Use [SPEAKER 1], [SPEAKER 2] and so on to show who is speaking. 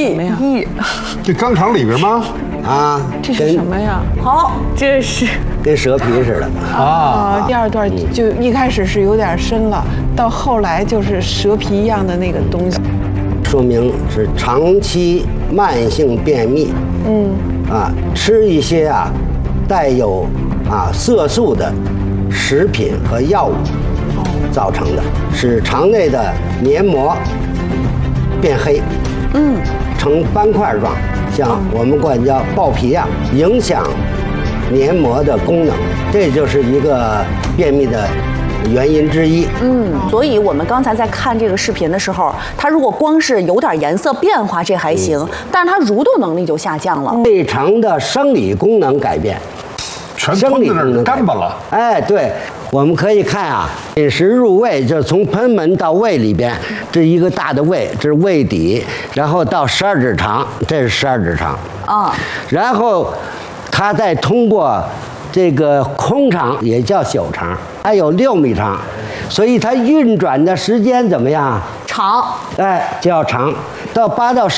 [SPEAKER 1] 什么呀？
[SPEAKER 2] 这肛肠里边吗？
[SPEAKER 3] 啊，
[SPEAKER 1] 这是什么呀？
[SPEAKER 4] 好，这是
[SPEAKER 3] 跟蛇皮似的
[SPEAKER 1] 啊，第二段就一开始是有点深了，到后来就是蛇皮一样的那个东西。
[SPEAKER 3] 说明是长期慢性便秘。吃一些带有色素的食品和药物造成的，使肠内的黏膜变黑，呈斑块状，像我们管叫爆皮样，影响黏膜的功能，这就是一个便秘的原因之一。
[SPEAKER 4] 所以我们刚才在看这个视频的时候，它如果光是有点颜色变化，这还行，但是它蠕动能力就下降了，
[SPEAKER 3] 胃肠的生理功能改变，
[SPEAKER 2] 全吞在那儿干巴了。
[SPEAKER 3] 哎，对，我们可以看饮食入胃，就是从贲门到胃里边，这一个大的胃，这是胃底，然后到十二指肠，这是十二指肠然后它再通过这个空肠，也叫小肠，还有6米肠，所以它运转的时间怎么样？
[SPEAKER 4] 长，
[SPEAKER 3] 就要长，到8到10